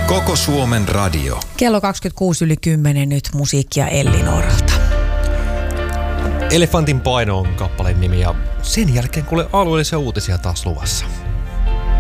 Koko Suomen radio. Kello 26:10 nyt musiikkia Ellinoralta. Elefantin paino on kappaleen nimi ja sen jälkeen kuule alueellisia uutisia taas luvassa.